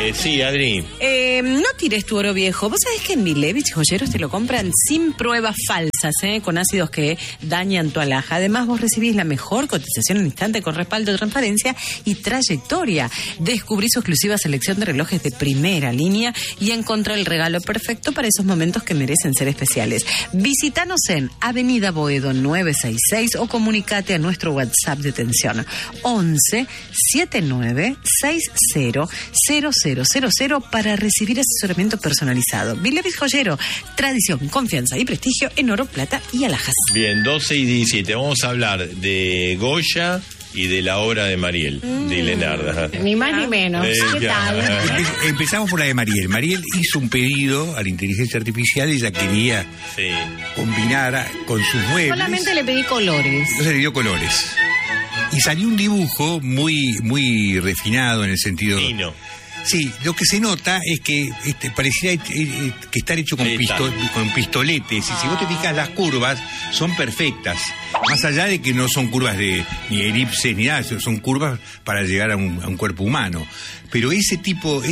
Sí, Adri. No tires tu oro viejo. Vos sabés que en Milevich Joyeros te lo compran sin pruebas falsas, con ácidos que dañan tu alhaja. Además, vos recibís la mejor cotización en instante con respaldo, transparencia y trayectoria. Descubrí su exclusiva selección de relojes de primera línea y encontrá el regalo perfecto para esos momentos que merecen ser especiales. Visítanos en Avenida Boedo 966 o comunicate a nuestro WhatsApp de atención 11 79 60 0000 para recibir asesoramiento personalizado. Milevich Joyero, tradición, confianza y prestigio en oro, plata y alhajas. Bien, 12:17. Vamos a hablar de Goya y de la obra de Mariel, de Leonardo. Ni más ni menos. ¿Qué tal? Empezamos por la de Mariel. Mariel hizo un pedido a la inteligencia artificial. Ella quería combinar con sus muebles. Solamente le pedí colores. Entonces le dio colores. Y salió un dibujo muy refinado en el sentido... Fino. Sí, lo que se nota es que pareciera que estar hecho con pistoletes. Y si vos te fijas, las curvas son perfectas. Más allá de que no son curvas ni elipses ni nada, son curvas para llegar a un cuerpo humano. Pero ese tipo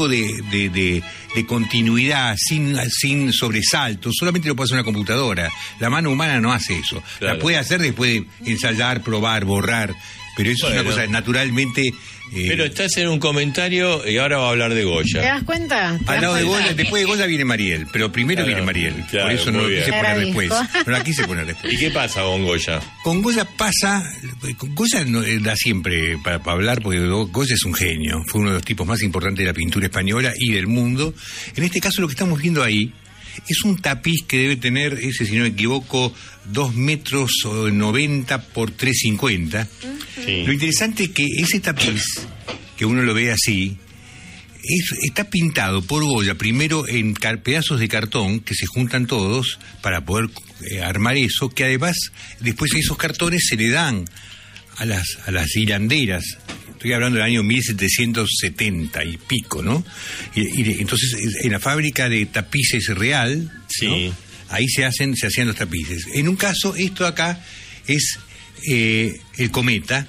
de continuidad, sin sobresaltos, solamente lo puede hacer una computadora. La mano humana no hace eso. Claro. La puede hacer después de ensayar, probar, borrar. Pero eso es una cosa naturalmente... Pero estás en un comentario y ahora va a hablar de Goya. ¿Te das cuenta? Al lado de Goya, después de Goya viene Mariel, pero primero viene Mariel. Claro, por eso no lo quise poner después. No la quise poner después. ¿Y qué pasa con Goya? Con Goya pasa... Goya no da siempre para hablar, porque Goya es un genio. Fue uno de los tipos más importantes de la pintura española y del mundo. En este caso lo que estamos viendo ahí es un tapiz que debe tener, si no me equivoco, 2,90 metros por 3,50. Sí. Lo interesante es que ese tapiz, que uno lo ve así, está pintado por Goya primero en pedazos de cartón que se juntan todos para poder armar eso, que además después esos cartones se le dan a las hilanderas. Estoy hablando del año 1770 y pico, ¿no? Y entonces en la fábrica de tapices real, sí, ¿no? Ahí se hacían los tapices. En un caso, esto acá es el Cometa,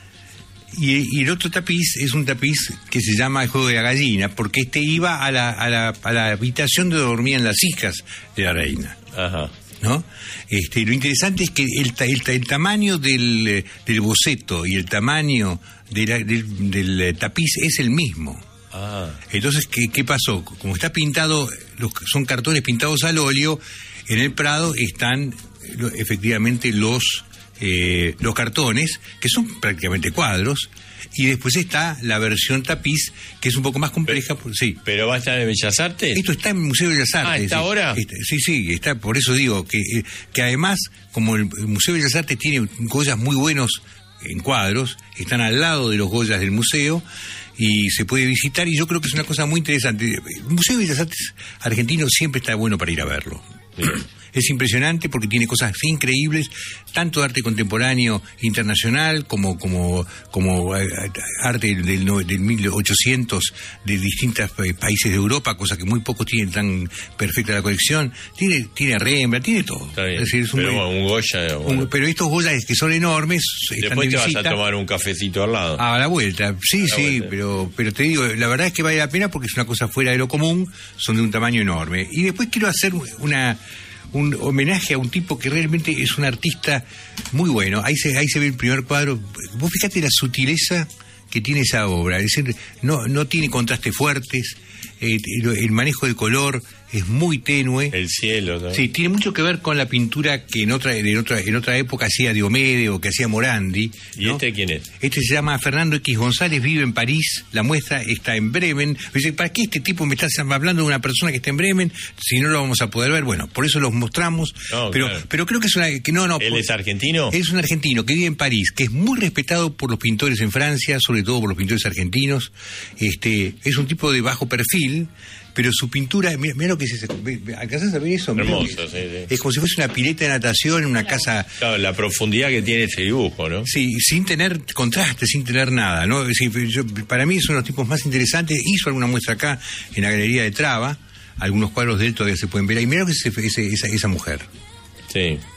y el otro tapiz es un tapiz que se llama el Juego de la Gallina, porque iba a la habitación donde dormían las hijas de la reina. Ajá. ¿No? Lo interesante es que el tamaño del boceto y el tamaño del tapiz es el mismo. Entonces, ¿qué pasó? Como está pintado, son cartones pintados al óleo, en el Prado están efectivamente los cartones, que son prácticamente cuadros, y después está la versión tapiz, que es un poco más compleja. Sí. ¿Pero va a estar en Bellas Artes? Esto está en el Museo de Bellas Artes. ¿Está ahora? Sí, está. Por eso digo que además, como el Museo de Bellas Artes tiene Goyas muy buenos en cuadros, están al lado de los Goyas del museo, y se puede visitar, y yo creo que es una cosa muy interesante. El Museo de Bellas Artes argentino siempre está bueno para ir a verlo. Es impresionante porque tiene cosas increíbles, tanto arte contemporáneo internacional como arte del 1800 de distintos países de Europa, cosa que muy pocos tienen tan perfecta la colección. Tiene Rembrandt, tiene todo. Es decir, es un Goya. Bueno. Pero estos Goyas que son enormes. Después te vas a tomar un cafecito al lado. A la vuelta, sí, pero te digo, la verdad es que vale la pena porque es una cosa fuera de lo común, son de un tamaño enorme. Y después quiero hacer un homenaje a un tipo que realmente es un artista muy bueno. Ahí se ve el primer cuadro. Vos fíjate la sutileza que tiene esa obra, es decir, no tiene contrastes fuertes, el manejo del color es muy tenue. El cielo, ¿no? Sí, tiene mucho que ver con la pintura que en otra época hacía Diomedes o que hacía Morandi, ¿no? ¿Y este quién es? Este se llama Fernando X. González, vive en París, la muestra está en Bremen. Dice, ¿para qué este tipo me está hablando de una persona que está en Bremen si no lo vamos a poder ver? Bueno, por eso los mostramos, pero creo que es una... ¿Él es argentino? Es un argentino que vive en París, que es muy respetado por los pintores en Francia, sobre todo por los pintores argentinos. Es un tipo de bajo perfil, pero su pintura, mira lo que es eso. ¿Alcanzás a ver eso? Hermoso, sí. Es como si fuese una pileta de natación en una casa. Claro, la profundidad que tiene ese dibujo, ¿no? Sí, sin tener contraste, sin tener nada, ¿no? Para mí es uno de los tipos más interesantes. Hizo alguna muestra acá en la Galería de Traba. Algunos cuadros de él todavía se pueden ver ahí. Mira lo que es esa mujer. Sí.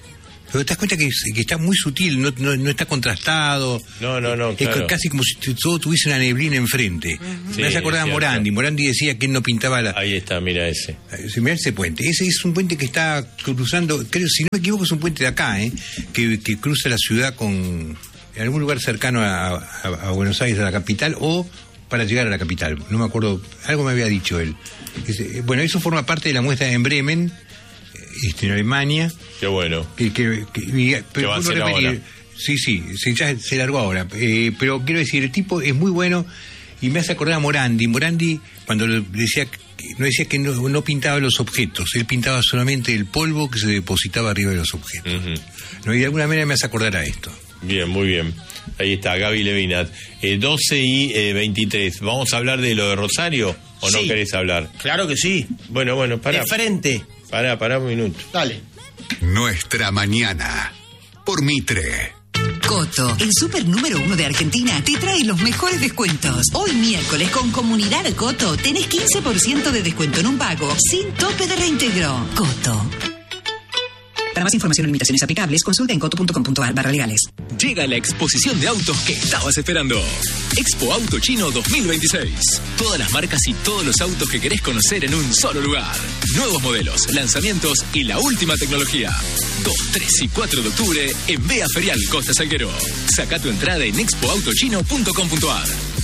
Pero te das cuenta que está muy sutil, no está contrastado. No, claro. Es casi como si todo tuviese una neblina enfrente. Me hace acordar a Morandi. Morandi decía que él no pintaba la... Ahí está, mira ese. Mira ese puente. Ese es un puente que está cruzando, creo, si no me equivoco, es un puente de acá, que cruza la ciudad en algún lugar cercano a Buenos Aires, a la capital, o para llegar a la capital. No me acuerdo, algo me había dicho él. Bueno, eso forma parte de la muestra en Bremen, en Alemania. Qué bueno. Pero va a ser ahora. Sí, ya se largó ahora. Pero quiero decir, el tipo es muy bueno y me hace acordar a Morandi. Morandi, cuando decía que no pintaba los objetos, él pintaba solamente el polvo que se depositaba arriba de los objetos. Y de alguna manera me hace acordar a esto. Bien, muy bien. Ahí está, Gaby Levinat. 12:23. ¿Vamos a hablar de lo de Rosario o no querés hablar? Claro que sí. Bueno, pará. De frente. Pará un minuto. Dale. Nuestra mañana. Por Mitre. Coto, el súper número 1 de Argentina, te trae los mejores descuentos. Hoy miércoles con Comunidad Coto tenés 15% de descuento en un pago sin tope de reintegro. Coto. Para más información o limitaciones aplicables, consulta en coto.com.ar/legales. Llega la exposición de autos que estabas esperando. Expo Auto Chino 2026. Todas las marcas y todos los autos que querés conocer en un solo lugar. Nuevos modelos, lanzamientos y la última tecnología. 2, 3 y 4 de octubre en Bea Ferial Costa Salguero. Saca tu entrada en expoautochino.com.ar.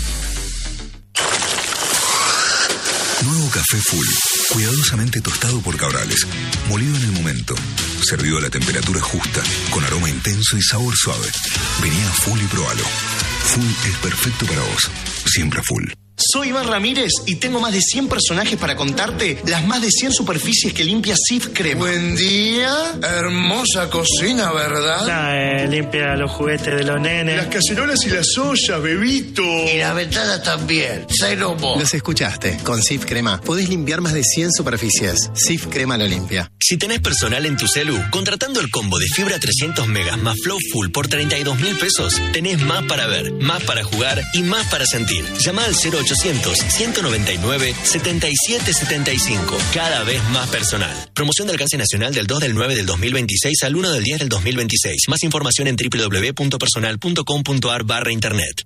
Nuevo café Full, cuidadosamente tostado por Cabrales, molido en el momento, servido a la temperatura justa, con aroma intenso y sabor suave. Vení a Full y probalo. Full es perfecto para vos, siempre Full. Soy Iván Ramírez y tengo más de 100 personajes para contarte las más de 100 superficies que limpia Cif Crema. Buen día, hermosa cocina, ¿verdad? Limpia los juguetes de los nenes. Las cacerolas y las ollas, bebito. Y las ventanas también. Ceromo. Los escuchaste. Con Cif Crema podés limpiar más de 100 superficies. Cif Crema lo limpia. Si tenés personal en tu celu, contratando el combo de fibra 300 megas más Flow Full por 32.000 pesos, tenés más para ver, más para jugar y más para sentir. Llama al 0800-199-7775. Cada vez más personal. Promoción de alcance nacional del 2 del 9 del 2026 al 1 del 10 del 2026. Más información en www.personal.com.ar/internet.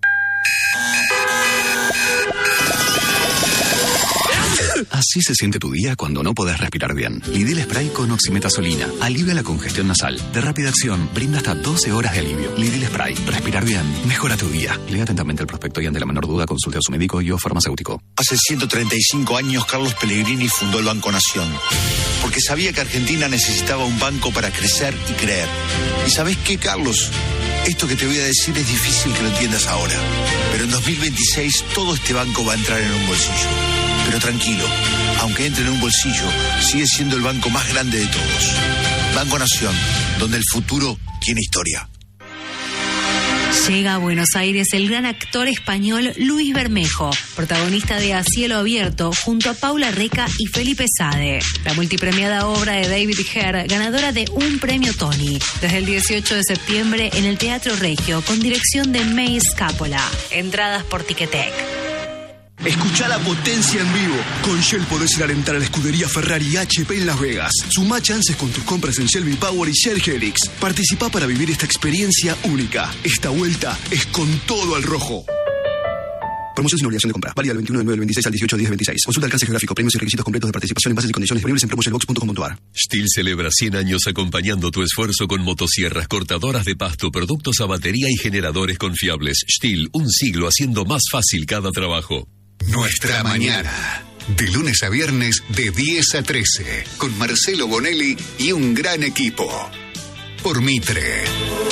Así se siente tu día cuando no podés respirar bien. Lidl Spray con oximetazolina alivia la congestión nasal. De rápida acción, brinda hasta 12 horas de alivio. Lidl Spray. Respirar bien mejora tu día. Lea atentamente el prospecto y ante la menor duda consulte a su médico y o farmacéutico. Hace 135 años Carlos Pellegrini fundó el Banco Nación. Porque sabía que Argentina necesitaba un banco para crecer y creer. ¿Y sabés qué, Carlos? Esto que te voy a decir es difícil que lo entiendas ahora. Pero en 2026 todo este banco va a entrar en un bolsillo. Pero tranquilo, aunque entre en un bolsillo, sigue siendo el banco más grande de todos. Banco Nación, donde el futuro tiene historia. Llega a Buenos Aires el gran actor español Luis Bermejo, protagonista de A Cielo Abierto, junto a Paula Reca y Felipe Sade. La multipremiada obra de David Herr, ganadora de un premio Tony, desde el 18 de septiembre en el Teatro Regio, con dirección de May Scapola. Entradas por Ticketek. Escuchá la potencia en vivo. Con Shell podés ir a alentar a la escudería Ferrari y HP en Las Vegas. Sumá chances con tus compras en Shell V-Power y Shell Helix. Participá para vivir esta experiencia única. Esta vuelta es con todo al rojo. Promoción sin obligación de compra. Válida del 21 del 9 del 26 al 18 del 10 del 26. Consulta alcance geográfico, premios y requisitos completos de participación en bases y condiciones disponibles en promotionbox.com.ar. STIHL celebra 100 años acompañando tu esfuerzo con motosierras, cortadoras de pasto, productos a batería y generadores confiables. STIHL, un siglo haciendo más fácil cada trabajo. Nuestra mañana. De lunes a viernes de 10 a 13. Con Marcelo Bonelli y un gran equipo. Por Mitre.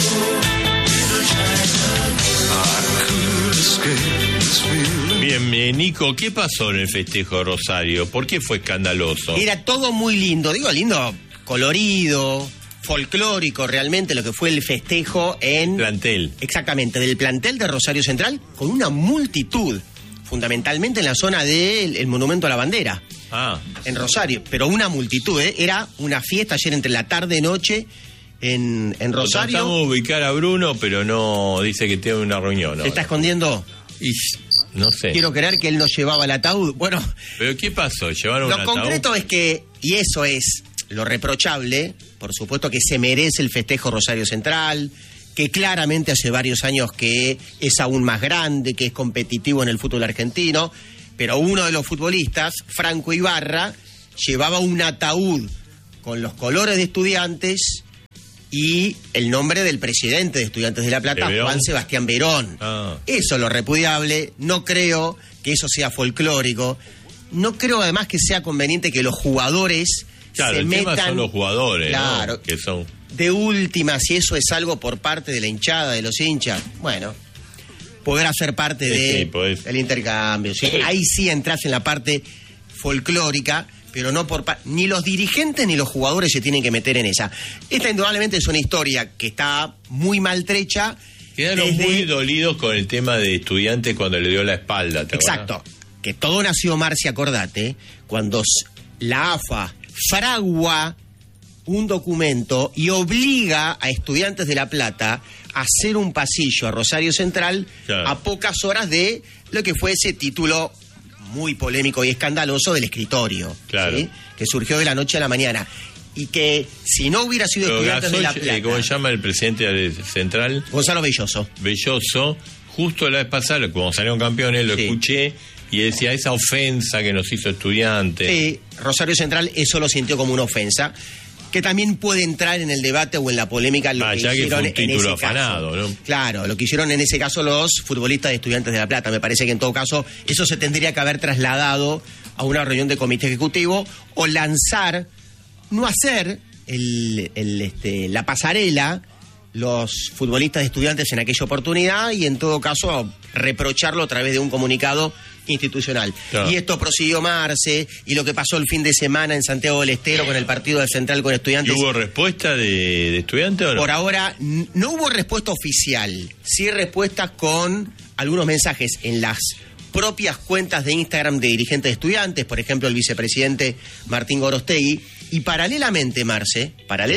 Bien, Nico, ¿qué pasó en el festejo de Rosario? ¿Por qué fue escandaloso? Era todo muy lindo, digo lindo, colorido, folclórico realmente lo que fue el festejo en... Plantel. Exactamente, del plantel de Rosario Central, con una multitud, fundamentalmente en la zona del Monumento a la Bandera. En Rosario, pero una multitud, era una fiesta ayer entre la tarde y noche en Rosario. Tratamos de ubicar a Bruno, pero no, dice que tiene una reunión. ¿Se está escondiendo? Y no sé. Quiero creer que él no llevaba el ataúd. Bueno. ¿Pero qué pasó? ¿Llevaron un ataúd? Lo concreto es que, y eso es, lo reprochable, por supuesto que se merece el festejo Rosario Central, que claramente hace varios años que es aún más grande, que es competitivo en el fútbol argentino, pero uno de los futbolistas, Franco Ibarra, llevaba un ataúd con los colores de Estudiantes y el nombre del presidente de Estudiantes de La Plata, Juan Sebastián Verón. Eso es lo repudiable. No creo que eso sea folclórico. No creo además que sea conveniente que los jugadores se metan... Tema son los jugadores, claro, ¿no? Que son... De última, si eso es algo por parte de la hinchada, de los hinchas, bueno, podrá ser parte del intercambio. ¿Sí? Ahí sí entras en la parte folclórica, pero no ni los dirigentes ni los jugadores se tienen que meter en esa. Esta indudablemente es una historia que está muy maltrecha. Quedaron muy dolidos con el tema de Estudiantes cuando le dio la espalda. Exacto. Que todo nació, Marci, acordate, cuando la AFA fragua un documento y obliga a Estudiantes de La Plata a hacer un pasillo a Rosario Central a pocas horas de lo que fue ese título muy polémico y escandaloso del escritorio, ¿sí? Que surgió de la noche a la mañana. Y que si no hubiera sido Estudiantes de La Plata... ¿Cómo se llama el presidente de Central? Gonzalo Belloso. Belloso, justo la vez pasada, cuando salieron campeones, lo escuché, y decía, esa ofensa que nos hizo Estudiantes. Sí, Rosario Central eso lo sintió como una ofensa, que también puede entrar en el debate o en la polémica lo que hicieron que fue un título en ese afanado, caso. ¿no? Claro, lo que hicieron en ese caso los futbolistas de Estudiantes de La Plata. Me parece que en todo caso eso se tendría que haber trasladado a una reunión de comité ejecutivo o lanzar, no hacer la pasarela los futbolistas de Estudiantes en aquella oportunidad y en todo caso reprocharlo a través de un comunicado institucional. Claro. Y esto prosiguió, Marce, y lo que pasó el fin de semana en Santiago del Estero con el partido del Central con Estudiantes. ¿Y hubo respuesta de Estudiantes o no? Por ahora no hubo respuesta oficial, sí respuestas con algunos mensajes en las propias cuentas de Instagram de dirigentes de Estudiantes, por ejemplo el vicepresidente Martín Gorostegui, y paralelamente, Marce,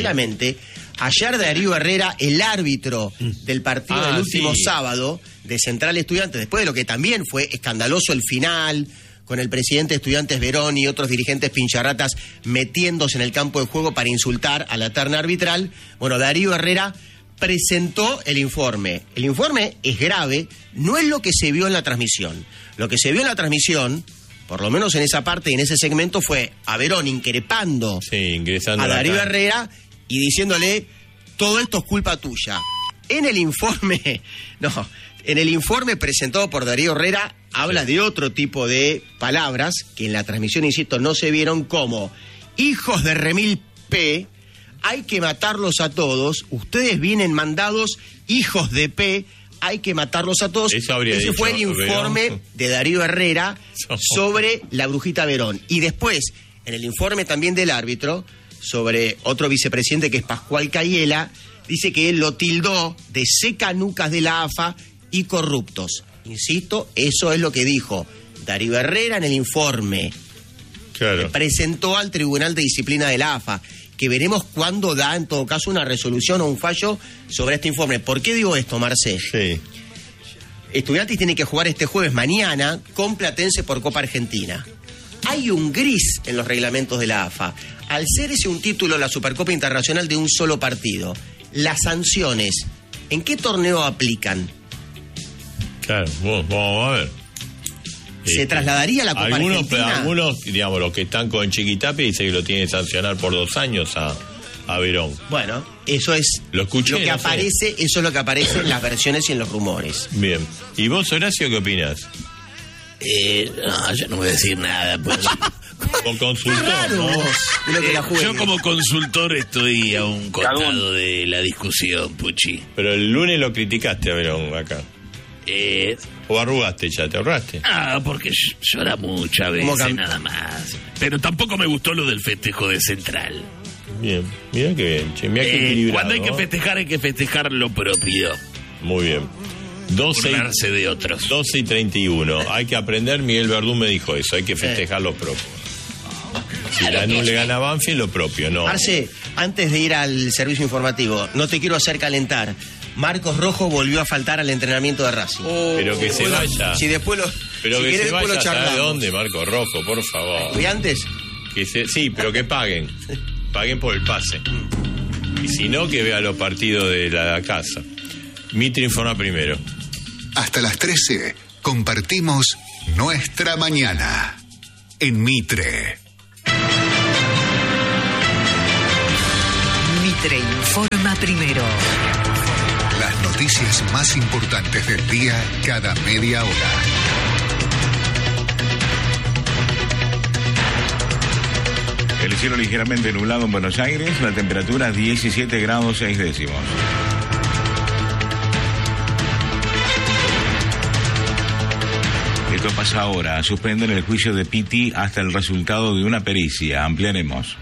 ayer Darío Herrera, el árbitro del partido del último sábado de Central Estudiantes, después de lo que también fue escandaloso el final, con el presidente de Estudiantes Verón y otros dirigentes pincharratas metiéndose en el campo de juego para insultar a la terna arbitral, bueno, Darío Herrera presentó el informe. El informe es grave, no es lo que se vio en la transmisión. Lo que se vio en la transmisión, por lo menos en esa parte y en ese segmento, fue a Verón increpando a Darío Herrera y diciéndole, todo esto es culpa tuya. En el informe presentado por Darío Herrera, habla de otro tipo de palabras que en la transmisión, insisto, no se vieron, como hijos de remil P, hay que matarlos a todos, ustedes vienen mandados, hijos de P, hay que matarlos a todos. Ese fue el informe de Darío Herrera sobre la brujita Verón. Y después, en el informe también del árbitro, sobre otro vicepresidente que es Pascual Cayela, dice que él lo tildó de secanucas de la AFA y corruptos. Insisto, eso es lo que dijo Darío Herrera en el informe. Que presentó al Tribunal de Disciplina de la AFA, que veremos cuándo da, en todo caso, una resolución o un fallo sobre este informe. ¿Por qué digo esto, Marcé? Estudiantes tiene que jugar este jueves, mañana, con Platense por Copa Argentina. Hay un gris en los reglamentos de la AFA. Al ser ese un título, la Supercopa Internacional, de un solo partido, las sanciones, ¿en qué torneo aplican? Claro, vamos a ver. ¿Se trasladaría a la Copa Argentina? Algunos, digamos, los que están con Chiquitapia, dicen que lo tienen que sancionar por 2 años a Verón. Bueno, eso es lo que aparece, eso es lo que aparece en las versiones y en los rumores. Bien. ¿Y vos, Horacio, qué opinás? No, yo no voy a decir nada, pues. Como consultor, ¿no? Yo como consultor estoy a un costado de la discusión, Puchi. Pero el lunes lo criticaste a Verón acá. ¿O arrugaste ya? ¿Te ahorraste? Porque llora mucho a veces, nada más. Pero tampoco me gustó lo del festejo de Central. Bien, mira qué bien, che, mira qué equilibrado. Cuando hay que festejar lo propio. Muy bien. 12 de otros. 12:31. Hay que aprender, Miguel Verdún me dijo eso, hay que festejar lo propio. Si Lanús le gana a Banfield, lo propio, no. Arce, antes de ir al servicio informativo, no te quiero hacer calentar. Marcos Rojo volvió a faltar al entrenamiento de Racing. Pero que se vaya. Si después lo Pero si que querés, se vaya, lo charlamos. ¿de dónde, Marcos Rojo? Por favor. ¿Y antes? Sí, pero que paguen. paguen por el pase. Y si no, que vea los partidos de la casa. Mitre informa primero. Hasta las 13 compartimos nuestra mañana en Mitre. Mitre informa primero. Las noticias más importantes del día cada media hora. El cielo ligeramente nublado en Buenos Aires, la temperatura 17 grados 6 décimos. Esto pasa ahora. Suspenden el juicio de Pitti hasta el resultado de una pericia. Ampliaremos.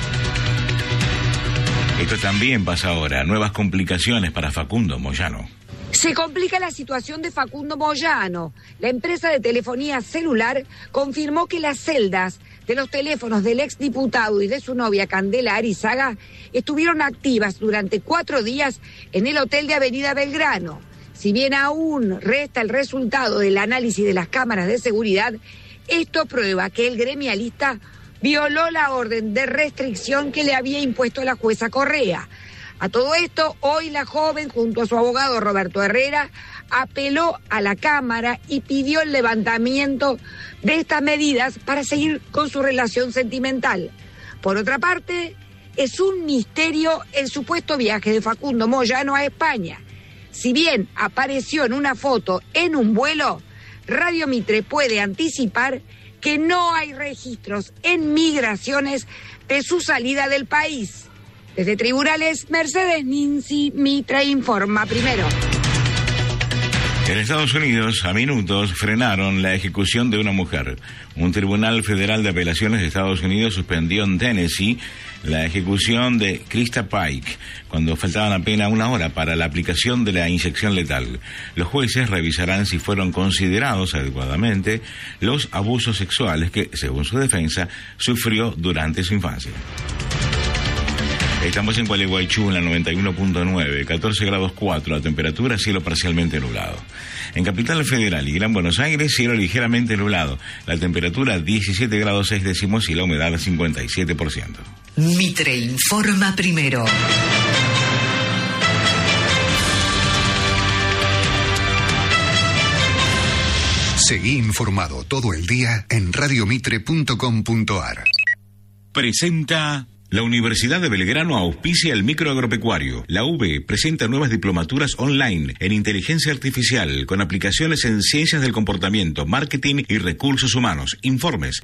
Esto también pasa ahora. Nuevas complicaciones para Facundo Moyano. Se complica la situación de Facundo Moyano. La empresa de telefonía celular confirmó que las celdas de los teléfonos del exdiputado y de su novia Candela Arizaga estuvieron activas durante 4 días en el hotel de Avenida Belgrano. Si bien aún resta el resultado del análisis de las cámaras de seguridad, esto prueba que el gremialista violó la orden de restricción que le había impuesto la jueza Correa. A todo esto, hoy la joven, junto a su abogado Roberto Herrera, apeló a la Cámara y pidió el levantamiento de estas medidas para seguir con su relación sentimental. Por otra parte, es un misterio el supuesto viaje de Facundo Moyano a España. Si bien apareció en una foto en un vuelo, Radio Mitre puede anticipar que no hay registros en migraciones de su salida del país. Desde Tribunales, Mercedes Ninzi, Mitre informa primero. En Estados Unidos, a minutos, frenaron la ejecución de una mujer. Un tribunal federal de apelaciones de Estados Unidos suspendió en Tennessee la ejecución de Krista Pike cuando faltaban apenas 1 hora para la aplicación de la inyección letal. Los jueces revisarán si fueron considerados adecuadamente los abusos sexuales que, según su defensa, sufrió durante su infancia. Estamos en Gualeguaychú, en la 91.9, 14 grados 4, la temperatura, cielo parcialmente nublado. En Capital Federal y Gran Buenos Aires, cielo ligeramente nublado, la temperatura 17 grados 6 décimos y la humedad 57%. Mitre informa primero. Seguí informado todo el día en radiomitre.com.ar. Presenta... La Universidad de Belgrano auspicia el microagropecuario. La UB presenta nuevas diplomaturas online en inteligencia artificial con aplicaciones en ciencias del comportamiento, marketing y recursos humanos. Informes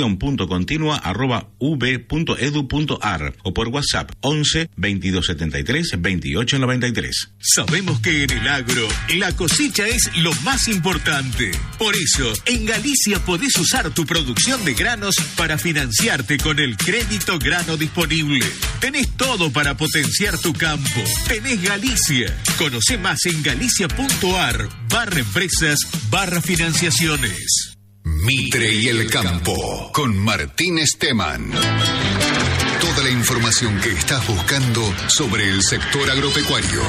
educación.continua@ub.edu.ar o por WhatsApp 11 2273 2893. Sabemos que en el agro la cosecha es lo más importante. Por eso, en Galicia podés usar tu producción de granos para financiarte con el crédito grano disponible. Tenés todo para potenciar tu campo. Tenés Galicia. Conoce más en galicia.ar/empresas/financiaciones. Mitre y el campo con Martín Esteman. Toda la información que estás buscando sobre el sector agropecuario.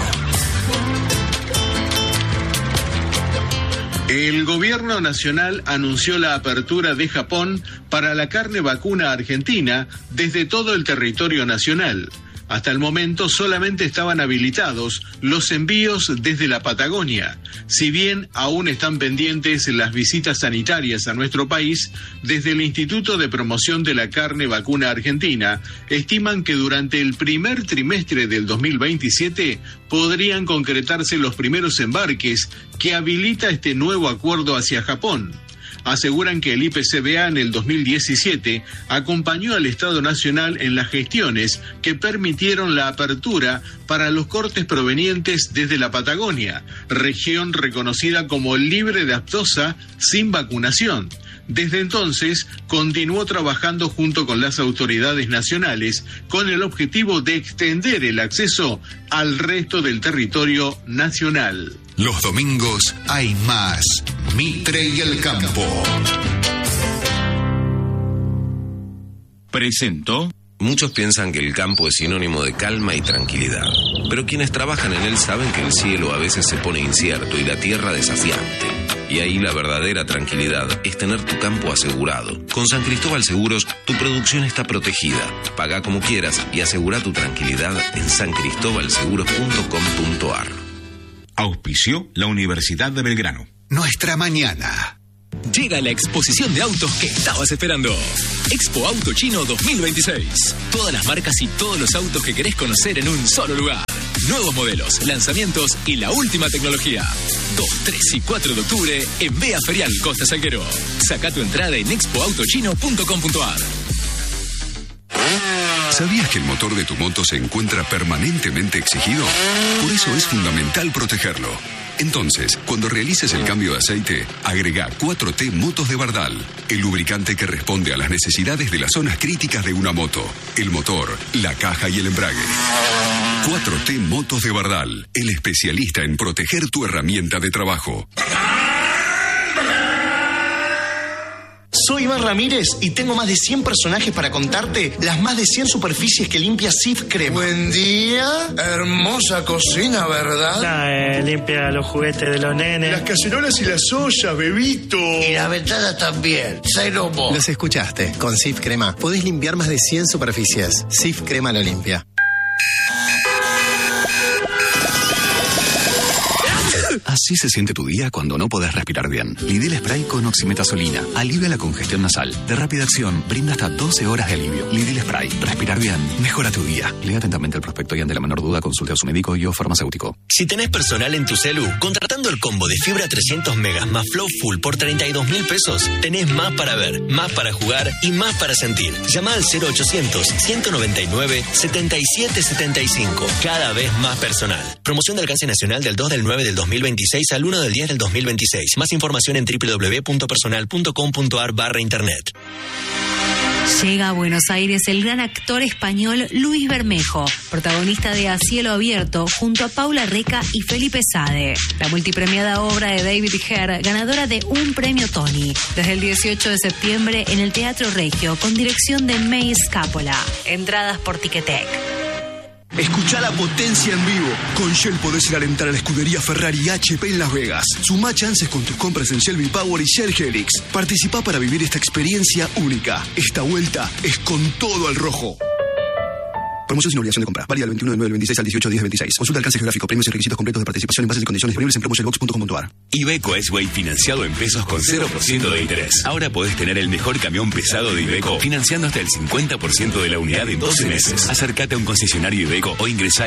El gobierno nacional anunció la apertura de Japón para la carne vacuna argentina desde todo el territorio nacional. Hasta el momento solamente estaban habilitados los envíos desde la Patagonia. Si bien aún están pendientes las visitas sanitarias a nuestro país, desde el Instituto de Promoción de la Carne Vacuna Argentina estiman que durante el primer trimestre del 2027 podrían concretarse los primeros embarques que habilita este nuevo acuerdo hacia Japón. Aseguran que el IPCBA en el 2017 acompañó al Estado Nacional en las gestiones que permitieron la apertura para los cortes provenientes desde la Patagonia, región reconocida como libre de aftosa sin vacunación. Desde entonces, continuó trabajando junto con las autoridades nacionales con el objetivo de extender el acceso al resto del territorio nacional. Los domingos hay más Mitre y el campo. Presentó. Muchos piensan que el campo es sinónimo de calma y tranquilidad, pero quienes trabajan en él saben que el cielo a veces se pone incierto y la tierra desafiante. Y ahí la verdadera tranquilidad es tener tu campo asegurado. Con San Cristóbal Seguros, tu producción está protegida. Paga como quieras y asegura tu tranquilidad en sancristóbalseguros.com.ar. Auspició la Universidad de Belgrano. Nuestra mañana. Llega la exposición de autos que estabas esperando. Expo Auto Chino 2026. Todas las marcas y todos los autos que querés conocer en un solo lugar. Nuevos modelos, lanzamientos y la última tecnología. 2, 3 y 4 de octubre en Bea Ferial Costa Salguero. Saca tu entrada en expoautochino.com.ar. ¿Sabías que el motor de tu moto se encuentra permanentemente exigido? Por eso es fundamental protegerlo. Entonces, cuando realices el cambio de aceite, agrega 4T Motos de Bardal, el lubricante que responde a las necesidades de las zonas críticas de una moto, el motor, la caja y el embrague. 4T Motos de Bardal, el especialista en proteger tu herramienta de trabajo. Soy Iván Ramírez y tengo más de 100 personajes para contarte las más de 100 superficies que limpia Cif Crema. Buen día, hermosa cocina, ¿verdad? Limpia los juguetes de los nenes. Las cacerolas y las ollas, bebito. Y las ventanas también. Ceromo. Los escuchaste. Con Cif Crema podés limpiar más de 100 superficies. Cif Crema lo limpia. Así se siente tu día cuando no podés respirar bien. Lidl Spray con oximetazolina alivia la congestión nasal. De rápida acción, brinda hasta 12 horas de alivio. Lidl Spray. Respirar bien mejora tu día. Lea atentamente el prospecto y ante la menor duda consulte a su médico y o farmacéutico. Si tenés personal en tu celu, contratando el combo de fibra 300 megas más Flow Full por 32.000 pesos, tenés más para ver, más para jugar y más para sentir. Llama al 0800-199-7775. Cada vez más personal. Promoción de alcance nacional del 2 del 9 del 2026 al 1 del 10 del 2026. Más información en www.personal.com.ar/internet. Llega a Buenos Aires el gran actor español Luis Bermejo, protagonista de A Cielo Abierto, junto a Paula Reca y Felipe Sade. La multipremiada obra de David Herr, ganadora de un premio Tony, desde el 18 de septiembre en el Teatro Regio, con dirección de May Scapola. Entradas por Ticketek. Escuchá la potencia en vivo. Con Shell podés ir a alentar a la escudería Ferrari HP en Las Vegas. Sumá chances con tus compras en Shell V-Power y Shell Helix. Participá para vivir esta experiencia única. Esta vuelta es con todo al rojo. Promoción sin obligación de compra. Válida del 21 del 9 del 26 al 18 del 10 del 26. Consulta alcance geográfico, premios y requisitos completos de participación en bases y condiciones disponibles en promoshellbox.com.ar. Iveco S-Way financiado en pesos con 0% de interés. Ahora podés tener el mejor camión pesado de Iveco financiando hasta el 50% de la unidad en 12 meses. Acércate a un concesionario Iveco o ingresá a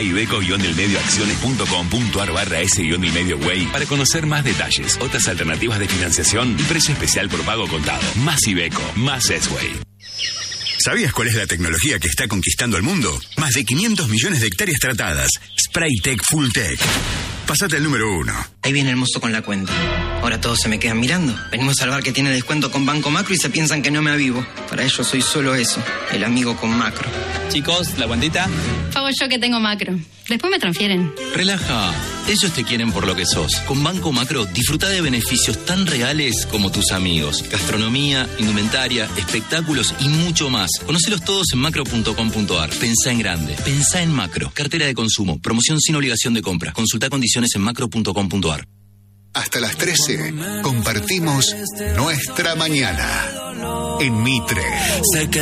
iveco-delmedioacciones.com.ar/S-delmedioway para conocer más detalles, otras alternativas de financiación y precio especial por pago contado. Más Iveco, más S-Way. ¿Sabías cuál es la tecnología que está conquistando el mundo? Más de 500 millones de hectáreas tratadas. Spraytec Full Tech. Pásate al número 1. Ahí viene el mozo con la cuenta. Ahora todos se me quedan mirando. Venimos al bar que tiene descuento con Banco Macro y se piensan que no me avivo. Para ellos soy solo eso, el amigo con Macro. Chicos, ¿la cuentita? Pago yo que tengo Macro. Después me transfieren. Relaja. Ellos te quieren por lo que sos. Con Banco Macro, disfruta de beneficios tan reales como tus amigos. Gastronomía, indumentaria, espectáculos y mucho más. Conócelos todos en macro.com.ar. Pensá en grande. Pensá en Macro. Cartera de consumo. Promoción sin obligación de compra. Consulta condiciones en macro.com.ar. Hasta las 13 compartimos Nuestra Mañana en Mitre.